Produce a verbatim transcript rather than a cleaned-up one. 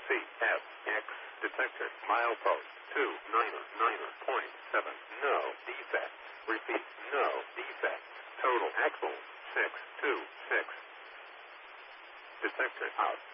C F X detector milepost two nine nine point seven. No defects. Repeat, no defects. Total axle six two six. Detector out.